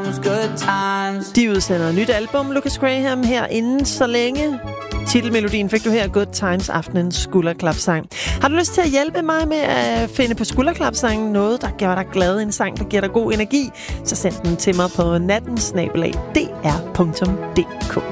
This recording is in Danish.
those good times. De udsender nyt album, Lucas Graham, her inden så længe. Titelmelodien fik du her, Good Times, aftenens skulderklapsang. Har du lyst til at hjælpe mig med at finde på skulderklapsangen noget, der gør dig glad, en sang, der giver dig god energi, så send den til mig på natten@dr.dk.